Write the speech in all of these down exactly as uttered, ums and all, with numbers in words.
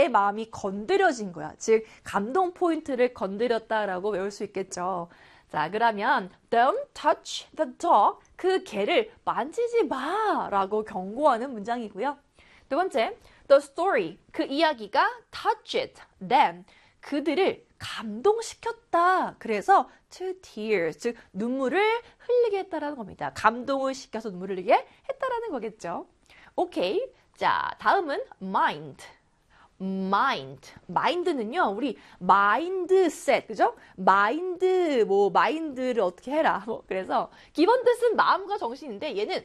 내 마음이 건드려진 거야. 즉 감동 포인트를 건드렸다라고 외울 수 있겠죠. 자, 그러면 don't touch the dog. 그 개를 만지지 마라고 경고하는 문장이고요. 두 번째, the story. 그 이야기가 touched them. 그들을 감동시켰다. 그래서 to tears, 즉 눈물을 흘리게 했다라는 겁니다. 감동을 시켜서 눈물을 흘리게 했다라는 거겠죠. 오케이. 자, 다음은 mind. mind. mind는요, 우리 mindset, 그죠? mind, 뭐, mind를 어떻게 해라. 뭐, 그래서 기본 뜻은 마음과 정신인데 얘는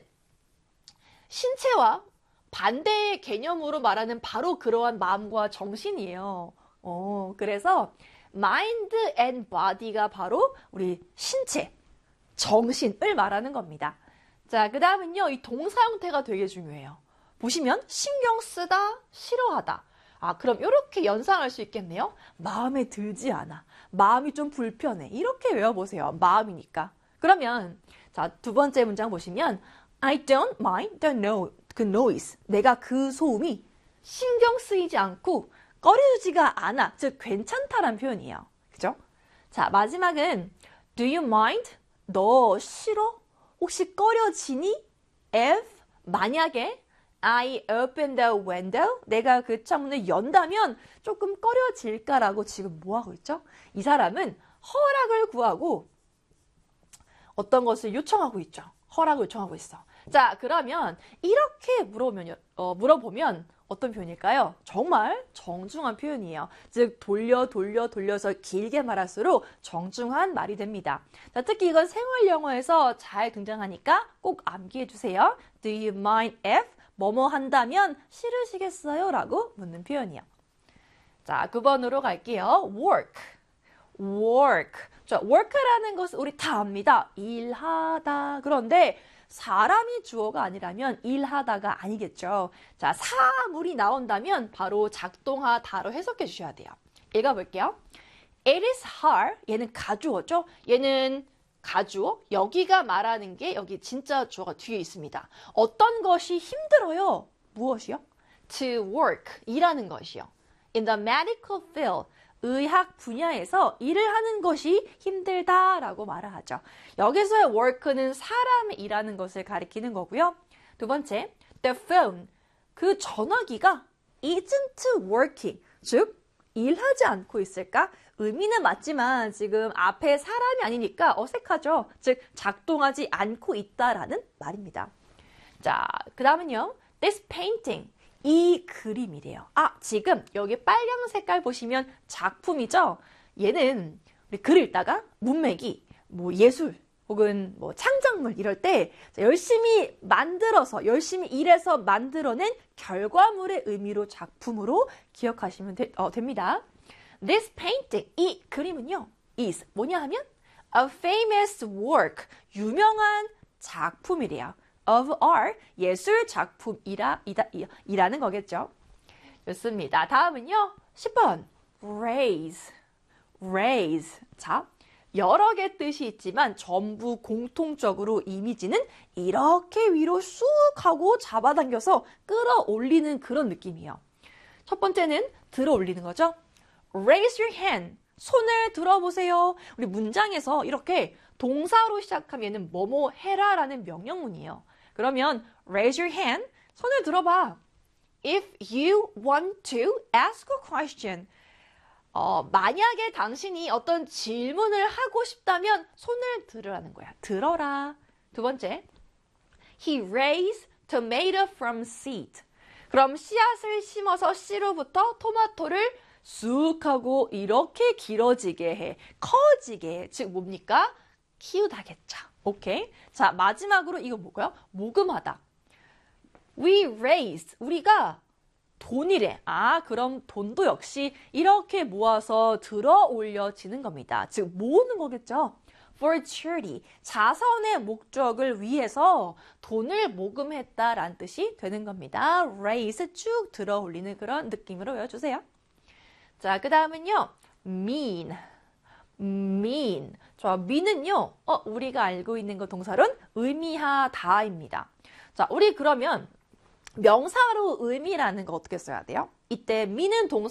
신체와 반대의 개념으로 말하는 바로 그러한 마음과 정신이에요. 어, 그래서 mind and body가 바로 우리 신체, 정신을 말하는 겁니다. 자, 그 다음은요, 이 동사 형태가 되게 중요해요. 보시면 신경 쓰다, 싫어하다. 아, 그럼 이렇게 연상할 수 있겠네요. 마음에 들지 않아. 마음이 좀 불편해. 이렇게 외워보세요. 마음이니까. 그러면 자, 두 번째 문장 보시면 I don't mind the no, 그 noise. 내가 그 소음이 신경 쓰이지 않고 꺼려지지가 않아. 즉 괜찮다란 표현이에요. 그죠? 자, 마지막은 Do you mind? 너 싫어? 혹시 꺼려지니? If 만약에 I open the window. 내가 그 창문을 연다면 조금 꺼려질까라고 지금 뭐하고 있죠? 이 사람은 허락을 구하고 어떤 것을 요청하고 있죠. 허락을 요청하고 있어. 자, 그러면 이렇게 물어보면, 어, 물어보면 어떤 표현일까요? 정말 정중한 표현이에요. 즉 돌려 돌려 돌려서 길게 말할수록 정중한 말이 됩니다. 자, 특히 이건 생활 영어에서 잘 등장하니까 꼭 암기해 주세요. Do you mind if 뭐뭐 한다면 싫으시겠어요? 라고 묻는 표현이요. 자, 구 번으로 갈게요. work. work. 자, work라는 것은 우리 다 압니다. 일하다. 그런데 사람이 주어가 아니라면 일하다가 아니겠죠. 자, 사물이 나온다면 바로 작동하다로 해석해 주셔야 돼요. 읽어볼게요. It is hard. 얘는 가주어죠. 얘는 가주어. 여기가 말하는 게 여기 진짜 주어가 뒤에 있습니다. 어떤 것이 힘들어요? 무엇이요? To work. 일하는 것이요. In the medical field. 의학 분야에서 일을 하는 것이 힘들다라고 말을 하죠. 여기서의 work는 사람이 일하는 것을 가리키는 거고요. 두 번째, the phone. 그 전화기가 isn't working. 즉, 일하지 않고 있을까? 의미는 맞지만 지금 앞에 사람이 아니니까 어색하죠. 즉, 작동하지 않고 있다라는 말입니다. 자, 그 다음은요. This painting. 이 그림이래요. 아, 지금 여기 빨강 색깔 보시면 작품이죠? 얘는 우리 글 읽다가 문맥이 뭐 예술 혹은 뭐 창작물 이럴 때 열심히 만들어서 열심히 일해서 만들어낸 결과물의 의미로 작품으로 기억하시면 되, 어, 됩니다. This painting, 이 그림은요, is 뭐냐 하면 a famous work, 유명한 작품이래요. of art, 예술 작품이라, 이다, 이라는 거겠죠. 좋습니다. 다음은요, 십 번, raise, raise. 자, 여러 개 뜻이 있지만 전부 공통적으로 이미지는 이렇게 위로 쑥 하고 잡아당겨서 끌어올리는 그런 느낌이에요. 첫 번째는 들어 올리는 거죠. Raise your hand. 손을 들어보세요. 우리 문장에서 이렇게 동사로 시작하면 뭐뭐 해라라는 명령문이에요. 그러면 raise your hand. 손을 들어봐. If you want to ask a question. 어, 만약에 당신이 어떤 질문을 하고 싶다면 손을 들으라는 거야. 들어라. 두 번째. He raised tomato from seed. 그럼 씨앗을 심어서 씨로부터 토마토를 쑥 하고 이렇게 길어지게 해. 커지게 해. 즉 뭡니까? 키우다겠죠. 오케이. 자, 마지막으로 이거 뭐고요? 모금하다. We raised. 우리가 돈이래. 아, 그럼 돈도 역시 이렇게 모아서 들어 올려지는 겁니다. 즉 모으는 거겠죠. For charity. 자선의 목적을 위해서 돈을 모금했다라는 뜻이 되는 겁니다. raise 쭉 들어 올리는 그런 느낌으로 외워주세요. 자, 그 다음은요. mean. mean. 자, mean은요. 어, 우리가 알고 있는 거 동사로는 의미하다입니다. 자, 우리 그러면 명사로 의미라는 거 어떻게 써야 돼요? 이때 mean은 동사